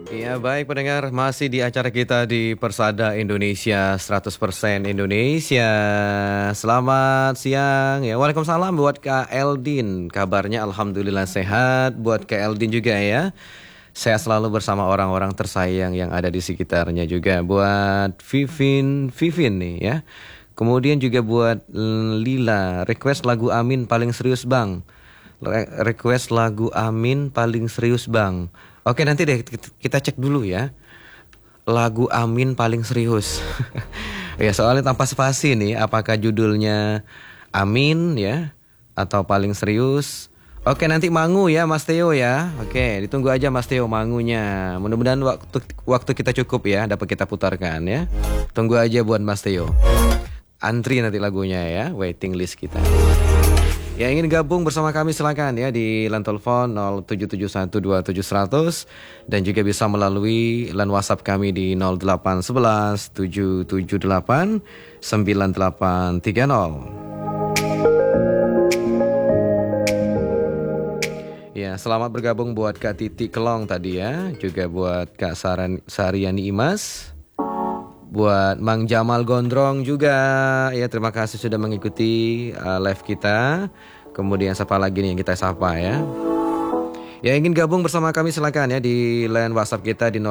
Iya baik pendengar, masih di acara kita di Persada Indonesia 100% Indonesia. Selamat siang ya. Waalaikumsalam buat Kak Eldin. Kabarnya alhamdulillah sehat. Buat Kak Eldin juga ya. Saya selalu bersama orang-orang tersayang yang ada di sekitarnya juga. Buat Vivin nih ya. Kemudian juga buat Lila, request lagu Amin paling serius Bang. Request lagu Amin paling serius Bang. Oke nanti deh kita cek dulu ya. Lagu Amin paling serius. Ya soalnya tanpa spasi nih. Apakah judulnya Amin ya atau paling serius? Oke nanti mangu ya Mas Theo ya. Oke ditunggu aja Mas Theo mangunya. Mudah-mudahan waktu kita cukup ya. Dapat kita putarkan ya. Tunggu aja buat Mas Theo. Antri nanti lagunya ya. Waiting list kita. Yang ingin gabung bersama kami silakan ya di line telepon 077127100 dan juga bisa melalui line WhatsApp kami di 08117789830. Ya, selamat bergabung buat Kak Titi Kelong tadi ya, juga buat Kak Sariani Imas. Buat Mang Jamal Gondrong juga ya, terima kasih sudah mengikuti live kita. Kemudian siapa lagi nih yang kita sapa ya. Yang ingin gabung bersama kami silakan ya di line WhatsApp kita di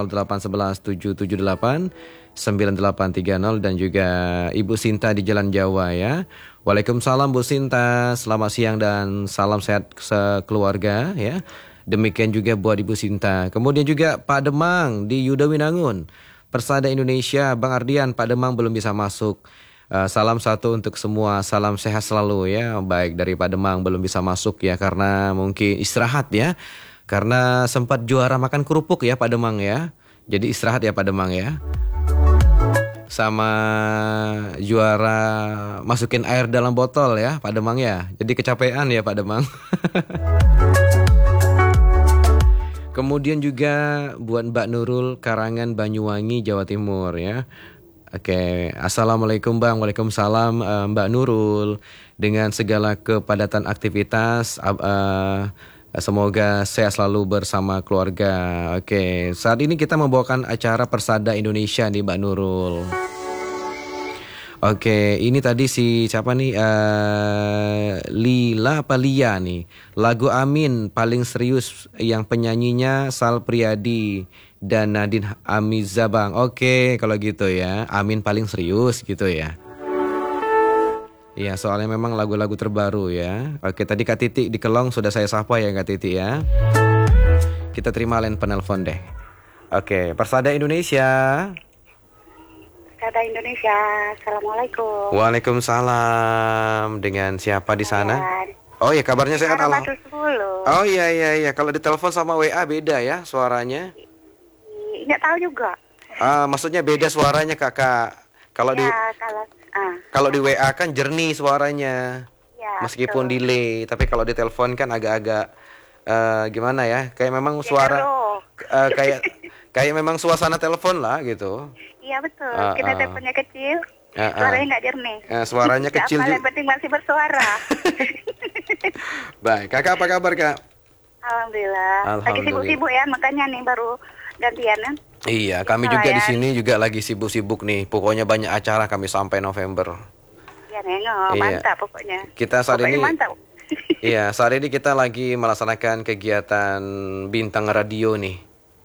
08117789830 dan juga Ibu Sinta di Jalan Jawa ya. Waalaikumsalam Bu Sinta, selamat siang dan salam sehat sekeluarga ya. Demikian juga buat Ibu Sinta. Kemudian juga Pak Demang di Yuda Winangun. Persada Indonesia, Bang Ardian, Pak Demang belum bisa masuk. Salam satu untuk semua, salam sehat selalu ya. Baik dari Pak Demang belum bisa masuk ya karena mungkin istirahat ya. Karena sempat juara makan kerupuk ya Pak Demang ya. Jadi istirahat ya Pak Demang ya. Sama juara masukin air dalam botol ya Pak Demang ya. Jadi kecapean ya Pak Demang. Kemudian juga buat Mbak Nurul Karangan Banyuwangi Jawa Timur ya. Oke, assalamualaikum Bang. Waalaikumsalam Mbak Nurul. Dengan segala kepadatan aktivitas, semoga sehat selalu bersama keluarga. Oke, saat ini kita membawakan acara Persada Indonesia nih Mbak Nurul. Oke, ini tadi si siapa nih? Lila apa Lia nih? Lagu Amin paling serius yang penyanyinya Sal Priadi dan Nadine Amizabang. Oke, kalau gitu ya. Amin paling serius gitu ya. Iya, soalnya memang lagu-lagu terbaru ya. Oke, tadi Kak Titi di Kelong sudah saya sapa ya Kak Titi ya. Kita terima line penelpon deh. Oke, Persada Indonesia. Persada Indonesia, assalamualaikum. Waalaikumsalam. Dengan siapa di sana? Oh ya, kabarnya sehat Oh iya. Kalau ditelepon sama WA beda ya suaranya? Nggak tahu juga. Maksudnya beda suaranya Kakak. Kalau ya, kalau di WA kan jernih suaranya. Ya, meskipun betul. delay, tapi kalau ditelepon kan agak-agak gimana ya? Kayak memang suara kayak memang suasana telepon lah gitu. Iya betul. Kita teleponnya kecil. Suaranya nggak jernih. Suaranya kecil juga. Yang penting masih bersuara. Baik, Kakak apa kabar Kak? Alhamdulillah. Lagi sibuk-sibuk ya, makanya nih baru gantian kan. Iya, kami juga di sini juga lagi sibuk-sibuk nih. Pokoknya banyak acara kami sampai November. Ya nengok, mantap pokoknya. Kita saat pokoknya ini mantap. Iya, saat ini kita lagi melaksanakan kegiatan bintang radio nih.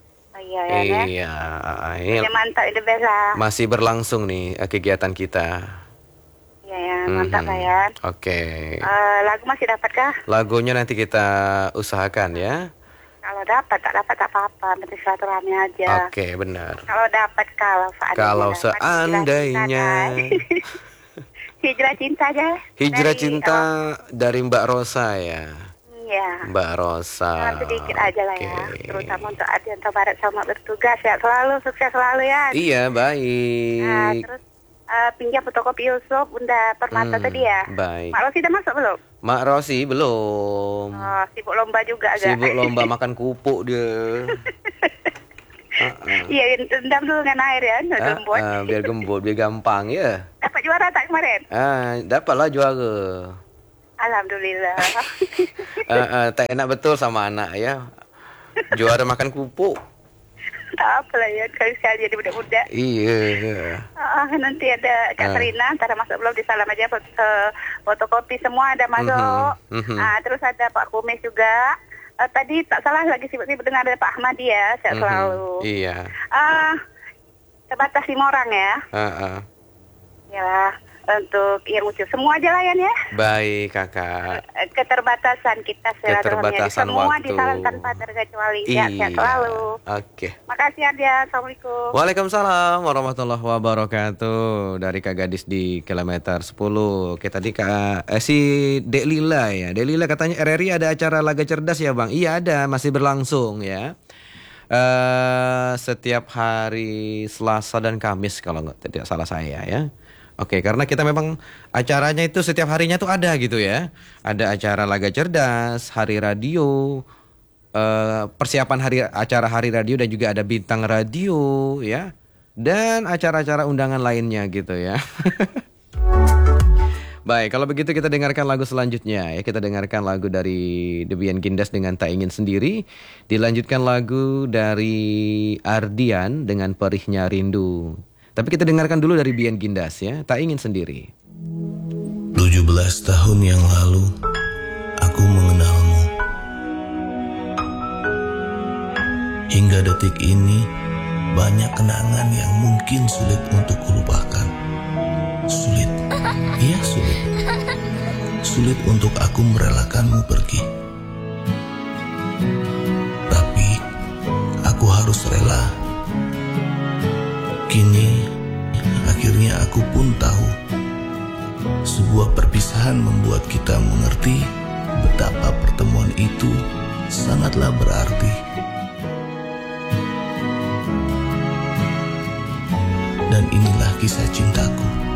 Iya. Ini mantap itu bela. masih berlangsung nih kegiatan kita. Iya, mantap lah ya. Oke. Lagu masih dapatkah? Lagunya nanti kita usahakan ya. Kalau dapat, tak dapat tak apa-apa, penting silaturahmi aja. Oke, benar. Kalau dapat, kalau seandainya Hijrah cinta aja. Hijrah cinta dari Mbak Rosa ya. Iya. Mbak Rosa. Jangan sedikit aja lah ya. Terutama untuk Adian Barat sama bertugas ya. Selalu sukses selalu ya. Iya, baik. Nah, terus pinjam fotokopi Yusuf Bunda Permata tadi ya. Baik. Mak Rosi udah masuk belum? Mak Rosi belum. Sibuk lomba juga agak. Sibuk lomba makan kupuk dia. Iya, rendam dulu dengan air ya. Biar gembul, biar gampang ya. Dapat juara tak kemarin? Dapatlah juara. Alhamdulillah. Tak enak betul sama anak ya. Juara makan kupuk. Apalah ya, sekali jadi muda-muda. Iya. Nanti ada Kak Serina, antara masuk belum disalam aja, fotokopi semua ada masuk. Terus ada Pak Kumis juga. Tadi tak salah lagi sibuk-sibuk dengan ada Pak Ahmadi ya, sehat selalu. Iya. Terbatas 5 orang ya. Ya, untuk yang ucil semua aja layan ya. Baik kakak. Keterbatasan kita Keterbatasan semua waktu. disalam tanpa terkecuali. Iya. Sehat selalu. Oke. Makasih Ardian, Assalamualaikum. Waalaikumsalam warahmatullahi wabarakatuh. Dari Kak Gadis di kilometer 10. Oke, tadi si Dek Lila ya. Dek Lila katanya RRI ada acara laga cerdas ya Bang. Iya ada, masih berlangsung ya. Setiap hari Selasa dan Kamis kalau tidak salah saya ya. Oke, karena kita memang acaranya itu setiap harinya tuh ada gitu ya. Ada acara laga cerdas, hari radio, persiapan acara hari radio dan juga ada bintang radio ya. Dan acara-acara undangan lainnya gitu ya. Baik, kalau begitu kita dengarkan lagu selanjutnya ya. Kita dengarkan lagu dari Debian Gindas dengan Tak Ingin Sendiri. Dilanjutkan lagu dari Ardian dengan Perihnya Rindu. Tapi kita dengarkan dulu dari Bian Gindas ya, Tak Ingin Sendiri. 17 tahun yang lalu aku mengenalmu. Hingga detik ini banyak kenangan yang mungkin sulit untuk kulupakan. Sulit, iya sulit. Sulit untuk aku merelakanmu pergi. Tapi aku harus rela. Kini akhirnya aku pun tahu sebuah perpisahan membuat kita mengerti betapa pertemuan itu sangatlah berarti. Dan inilah kisah cintaku.